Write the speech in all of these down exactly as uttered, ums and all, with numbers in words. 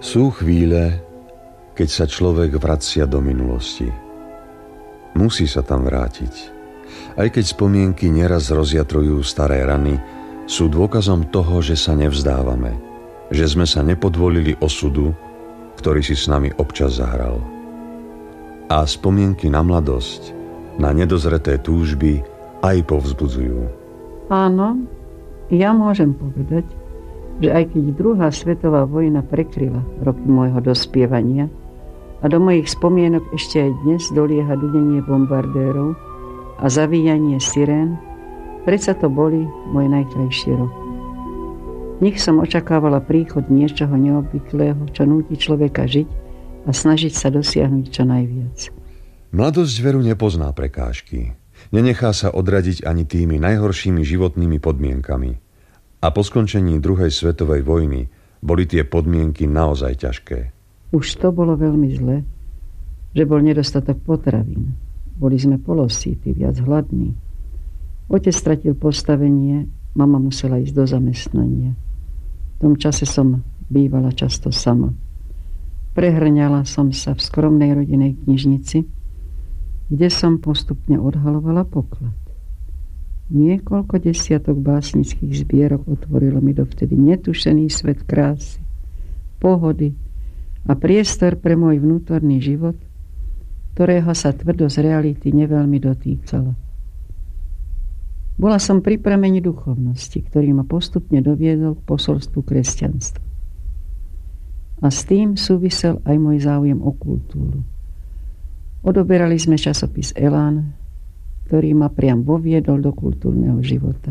Sú chvíle, keď sa človek vracia do minulosti. Musí sa tam vrátiť. Aj keď spomienky neraz rozjatrujú staré rany, sú dôkazom toho, že sa nevzdávame, že sme sa nepodvolili osudu, ktorý si s nami občas zahral. A spomienky na mladosť, na nedozreté túžby aj povzbudzujú. Áno, ja môžem povedať, že aj keď druhá svetová vojna prekryla roky môjho dospievania a do mojich spomienok ešte aj dnes dolieha dudenie bombardérov a zavíjanie sirén, predsa to boli moje najkrajšie roky. V nich som očakávala príchod niečoho neobvyklého, čo núti človeka žiť a snažiť sa dosiahnuť čo najviac. Mladosť veru nepozná prekážky. Nenechá sa odradiť ani tými najhoršími životnými podmienkami. A po skončení druhej svetovej vojny boli tie podmienky naozaj ťažké. Už to bolo veľmi zle, že bol nedostatok potravín. Boli sme polosíti, viac hladní. Otec stratil postavenie, mama musela ísť do zamestnania. V tom čase som bývala často sama. Prehrňala som sa v skromnej rodinej knižnici, kde som postupne odhalovala poklad. Niekoľko desiatok básnických zbierok otvorilo mi dovtedy netušený svet krásy, pohody a priestor pre môj vnútorný život, ktorého sa tvrdosť reality neveľmi dotýkala. Bola som pri prameni duchovnosti, ktorý ma postupne doviedol k posolstvu kresťanstva. A s tým súvisel aj môj záujem o kultúru. Odoberali sme časopis Elán, ktorý ma priam voviedol do kultúrneho života.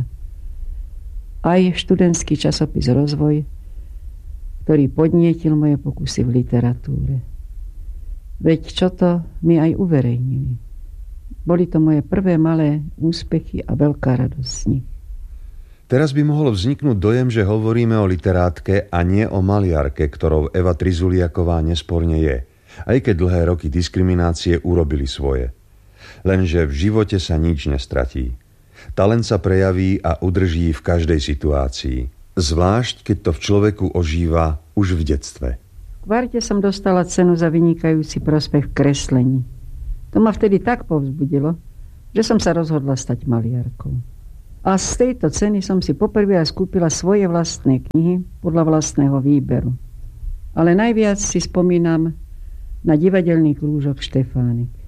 Aj študentský časopis Rozvoj, ktorý podnietil moje pokusy v literatúre. Veď čo to mi aj uverejnili. Boli to moje prvé malé úspechy a veľká radosť z nich. Teraz by mohol vzniknúť dojem, že hovoríme o literátke a nie o maliarke, ktorou Eva Trizuliaková nesporne je, aj keď dlhé roky diskriminácie urobili svoje. Lenže v živote sa nič nestratí. Talent sa prejaví a udrží v každej situácii, zvlášť keď to v človeku ožíva už v detstve. V kvarte som dostala cenu za vynikajúci prospech v kreslení. To ma vtedy tak povzbudilo, že som sa rozhodla stať maliarkou. A z tejto ceny som si poprvý raz kúpila svoje vlastné knihy podľa vlastného výberu. Ale najviac si spomínam na divadelný krúžok Štefánik.